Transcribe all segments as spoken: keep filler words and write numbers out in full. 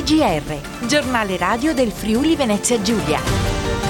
G R, giornale radio del Friuli Venezia Giulia.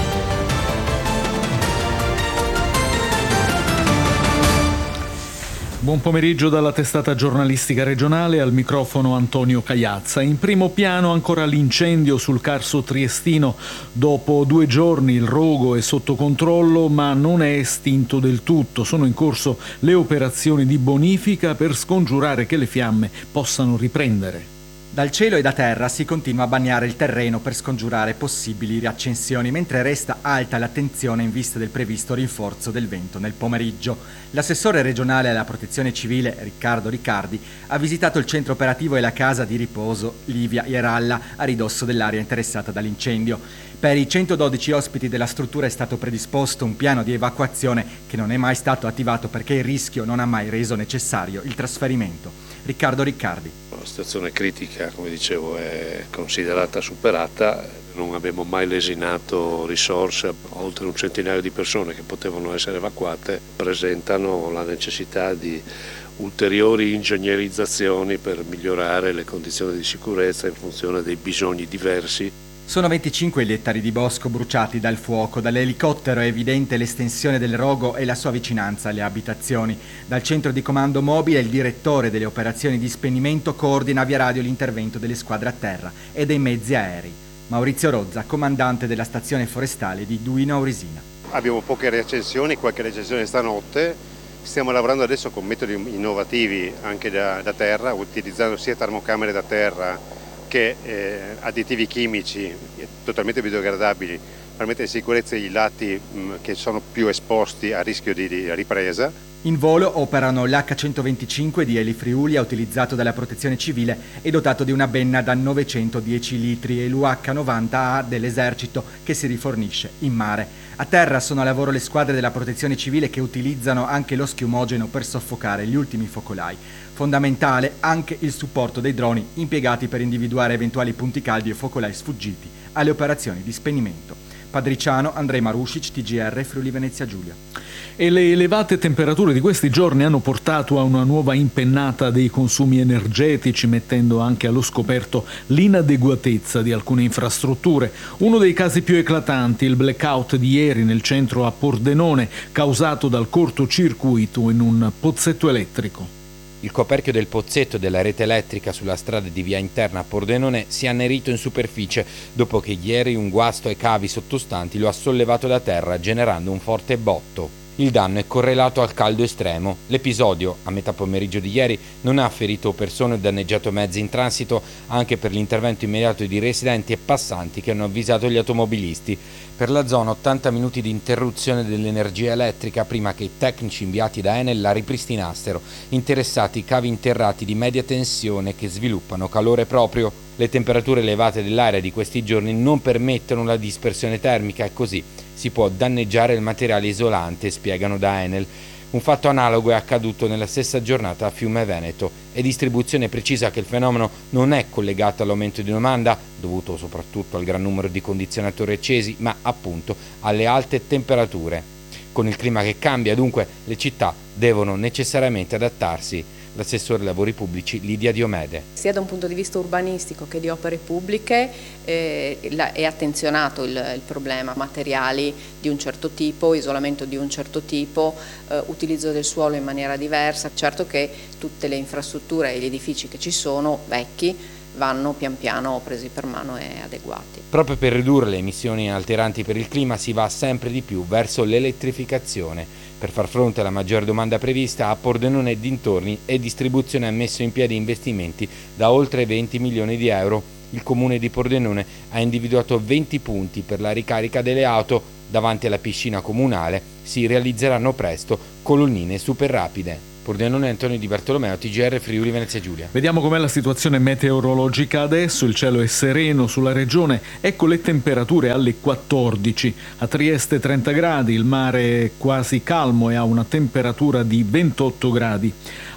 Buon pomeriggio dalla testata giornalistica regionale, al microfono Antonio Cagliazza. In primo piano ancora l'incendio sul Carso triestino. Dopo due giorni il rogo è sotto controllo, ma non è estinto del tutto. Sono in corso le operazioni di bonifica per scongiurare che le fiamme possano riprendere. Dal cielo e da terra si continua a bagnare il terreno per scongiurare possibili riaccensioni, mentre resta alta l'attenzione in vista del previsto rinforzo del vento nel pomeriggio. L'assessore regionale alla protezione civile, Riccardo Riccardi, ha visitato il centro operativo e la casa di riposo Livia Ieralla a ridosso dell'area interessata dall'incendio. Per i centododici ospiti della struttura è stato predisposto un piano di evacuazione che non è mai stato attivato perché il rischio non ha mai reso necessario il trasferimento. Riccardo Riccardi. La situazione critica, come dicevo, è considerata superata. Non abbiamo mai lesinato risorse. Oltre un centinaio di persone che potevano essere evacuate presentano la necessità di ulteriori ingegnerizzazioni per migliorare le condizioni di sicurezza in funzione dei bisogni diversi. Sono venticinque gli ettari di bosco bruciati dal fuoco. Dall'elicottero è evidente l'estensione del rogo e la sua vicinanza alle abitazioni. Dal centro di comando mobile il direttore delle operazioni di spegnimento coordina via radio l'intervento delle squadre a terra e dei mezzi aerei. Maurizio Rozza, comandante della stazione forestale di Duino Auresina. Abbiamo poche riaccensioni, qualche riaccensione stanotte. Stiamo lavorando adesso con metodi innovativi anche da, da terra, utilizzando sia termocamere da terra che eh, additivi chimici totalmente biodegradabili per mettere in sicurezza i lati mh, che sono più esposti a rischio di, di ripresa. In volo operano l'H centoventicinque di Eli Friulia, utilizzato dalla protezione civile e dotato di una benna da novecentodieci litri, e l'U H novanta A dell'esercito che si rifornisce in mare. A terra sono a lavoro le squadre della protezione civile che utilizzano anche lo schiumogeno per soffocare gli ultimi focolai. Fondamentale anche il supporto dei droni impiegati per individuare eventuali punti caldi e focolai sfuggiti alle operazioni di spegnimento. Padriciano, Andrej Marušić, T G R, Friuli Venezia Giulia. E le elevate temperature di questi giorni hanno portato a una nuova impennata dei consumi energetici, mettendo anche allo scoperto l'inadeguatezza di alcune infrastrutture. Uno dei casi più eclatanti, il blackout di ieri nel centro a Pordenone, causato dal cortocircuito in un pozzetto elettrico. Il coperchio del pozzetto della rete elettrica sulla strada di via interna a Pordenone si è annerito in superficie dopo che ieri un guasto ai cavi sottostanti lo ha sollevato da terra, generando un forte botto. Il danno è correlato al caldo estremo. L'episodio, a metà pomeriggio di ieri, non ha ferito persone o danneggiato mezzi in transito, anche per l'intervento immediato di residenti e passanti che hanno avvisato gli automobilisti. Per la zona ottanta minuti di interruzione dell'energia elettrica prima che i tecnici inviati da Enel la ripristinassero, interessati cavi interrati di media tensione che sviluppano calore proprio. Le temperature elevate dell'aria di questi giorni non permettono la dispersione termica e così si può danneggiare il materiale isolante, spiegano da Enel. Un fatto analogo è accaduto nella stessa giornata a Fiume Veneto e Distribuzione precisa che il fenomeno non è collegato all'aumento di domanda, dovuto soprattutto al gran numero di condizionatori accesi, ma appunto alle alte temperature. Con il clima che cambia, dunque, le città devono necessariamente adattarsi. L'assessore ai lavori pubblici Lidia Diomede. Sia da un punto di vista urbanistico che di opere pubbliche eh, la, è attenzionato il, il problema materiali di un certo tipo, isolamento di un certo tipo, eh, utilizzo del suolo in maniera diversa. Certo che tutte le infrastrutture e gli edifici che ci sono, vecchi, vanno pian piano presi per mano e adeguati. Proprio per ridurre le emissioni alteranti per il clima si va sempre di più verso l'elettrificazione. Per far fronte alla maggiore domanda prevista, a Pordenone e dintorni e Distribuzione ha messo in piedi investimenti da oltre venti milioni di euro. Il comune di Pordenone ha individuato venti punti per la ricarica delle auto. Davanti alla piscina comunale si realizzeranno presto colonnine super rapide. Pordenone, Antonio Di Bartolomeo, T G R, Friuli Venezia Giulia. Vediamo com'è la situazione meteorologica adesso. Il cielo è sereno sulla regione, ecco le temperature alle quattordici. A Trieste trenta gradi, il mare è quasi calmo e ha una temperatura di ventotto gradi.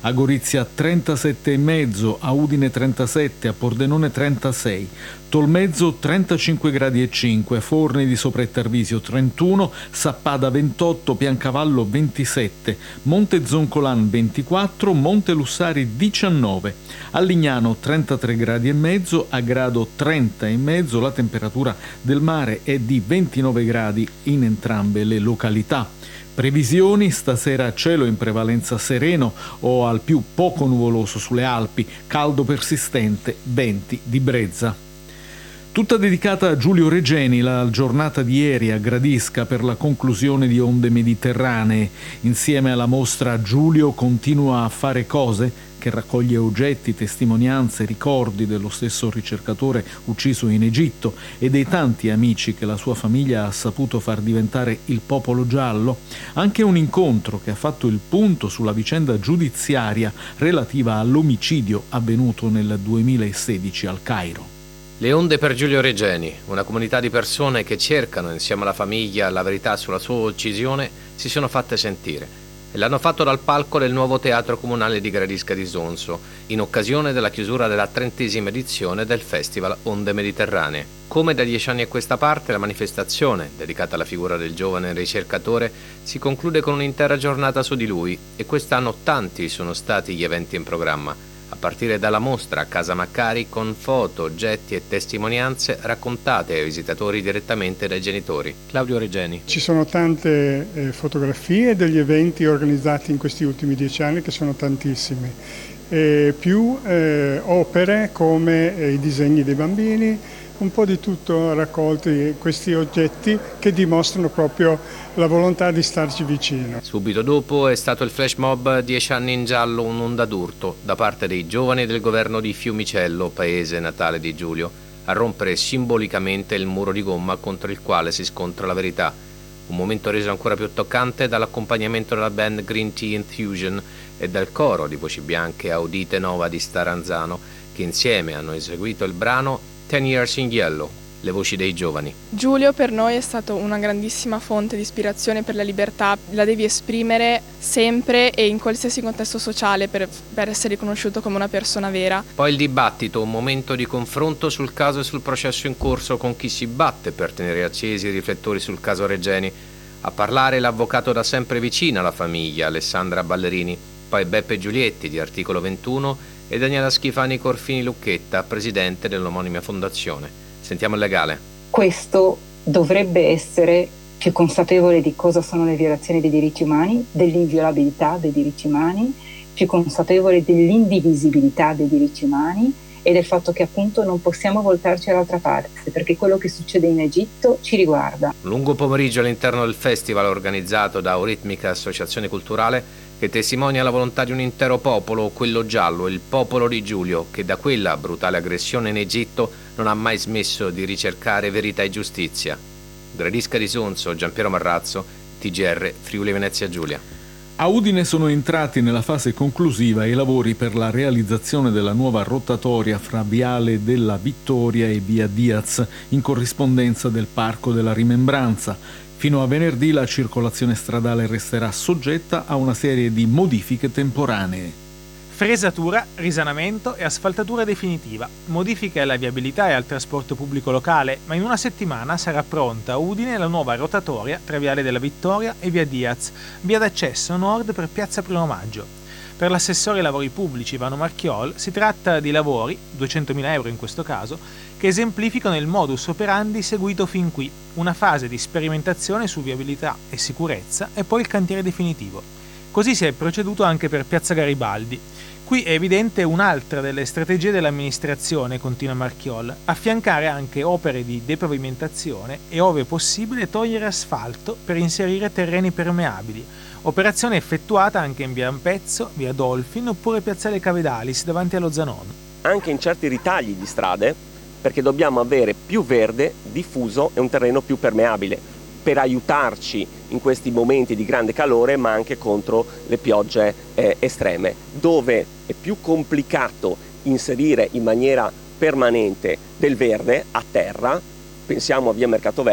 a Gorizia trentasette virgola cinque, a Udine trentasette, a Pordenone trentasei, Tolmezzo trentacinque gradi e cinque, Forni di Sopra e Tarvisio trentuno, Sappada ventotto, Piancavallo ventisette, Monte Zoncolan ventiquattro, Monte Lussari diciannove, a Lignano trentatré gradi e mezzo, a Grado trenta e mezzo, la temperatura del mare è di ventinove gradi in entrambe le località. Previsioni: stasera cielo in prevalenza sereno o al più poco nuvoloso sulle Alpi, caldo persistente, venti di brezza. Tutta dedicata a Giulio Regeni la giornata di ieri a Gradisca per la conclusione di Onde Mediterranee. Insieme alla mostra Giulio continua a fare cose, che raccoglie oggetti, testimonianze, ricordi dello stesso ricercatore ucciso in Egitto e dei tanti amici che la sua famiglia ha saputo far diventare il popolo giallo, anche un incontro che ha fatto il punto sulla vicenda giudiziaria relativa all'omicidio avvenuto nel duemilasedici al Cairo. Le onde per Giulio Regeni, una comunità di persone che cercano insieme alla famiglia la verità sulla sua uccisione, si sono fatte sentire e l'hanno fatto dal palco del nuovo teatro comunale di Gradisca di Sonso, in occasione della chiusura della trentesima edizione del festival Onde Mediterranee. Come da dieci anni a questa parte, la manifestazione, dedicata alla figura del giovane ricercatore, si conclude con un'intera giornata su di lui e quest'anno tanti sono stati gli eventi in programma, a partire dalla mostra a Casa Maccari con foto, oggetti e testimonianze raccontate ai visitatori direttamente dai genitori. Claudio Regeni. Ci sono tante eh, fotografie degli eventi organizzati in questi ultimi dieci anni, che sono tantissimi, e più eh, opere come eh, i disegni dei bambini, un po' di tutto raccolti questi oggetti che dimostrano proprio la volontà di starci vicino. Subito dopo è stato il flash mob dieci anni in giallo, un'onda d'urto da parte dei giovani del governo di Fiumicello, paese natale di Giulio, a rompere simbolicamente il muro di gomma contro il quale si scontra la verità. Un momento reso ancora più toccante dall'accompagnamento della band Green Tea Infusion e dal coro di voci bianche Audite Nova di Staranzano, che insieme hanno eseguito il brano Ten Years in Yellow, le voci dei giovani. Giulio per noi è stato una grandissima fonte di ispirazione per la libertà, la devi esprimere sempre e in qualsiasi contesto sociale per, per essere riconosciuto come una persona vera. Poi il dibattito, un momento di confronto sul caso e sul processo in corso con chi si batte per tenere accesi i riflettori sul caso Regeni. A parlare l'avvocato da sempre vicino alla famiglia, Alessandra Ballerini, poi Beppe Giulietti di Articolo ventuno e Daniela Schifani Corfini Lucchetta, presidente dell'omonima fondazione. Sentiamo il legale. Questo dovrebbe essere più consapevole di cosa sono le violazioni dei diritti umani, dell'inviolabilità dei diritti umani, più consapevole dell'indivisibilità dei diritti umani e del fatto che appunto non possiamo voltarci all'altra parte, perché quello che succede in Egitto ci riguarda. Un lungo pomeriggio all'interno del festival organizzato da Euritmica Associazione Culturale che testimonia la volontà di un intero popolo, quello giallo, il popolo di Giulio, che da quella brutale aggressione in Egitto non ha mai smesso di ricercare verità e giustizia. Gradisca di Sonso, Giampiero Marrazzo, T G R, Friuli Venezia Giulia. A Udine sono entrati nella fase conclusiva i lavori per la realizzazione della nuova rotatoria fra Viale della Vittoria e Via Diaz, in corrispondenza del Parco della Rimembranza. Fino a venerdì la circolazione stradale resterà soggetta a una serie di modifiche temporanee. Fresatura, risanamento e asfaltatura definitiva, modifiche alla viabilità e al trasporto pubblico locale, ma in una settimana sarà pronta a Udine la nuova rotatoria tra Viale della Vittoria e Via Diaz, via d'accesso nord per Piazza Primo Maggio. Per l'assessore ai lavori pubblici Ivano Marchiol si tratta di lavori, duecentomila euro in questo caso, che esemplificano il modus operandi seguito fin qui, una fase di sperimentazione su viabilità e sicurezza e poi il cantiere definitivo. Così si è proceduto anche per Piazza Garibaldi. Qui è evidente un'altra delle strategie dell'amministrazione, continua Marchiol, affiancare anche opere di depavimentazione e, ove possibile, togliere asfalto per inserire terreni permeabili, operazione effettuata anche in via Ampezzo, via Dolfin oppure piazzale Cavedalis davanti allo Zanon. Anche in certi ritagli di strade, perché dobbiamo avere più verde diffuso e un terreno più permeabile per aiutarci in questi momenti di grande calore, ma anche contro le piogge eh, estreme, dove è più complicato inserire in maniera permanente del verde a terra. Pensiamo a via Mercato Vecchio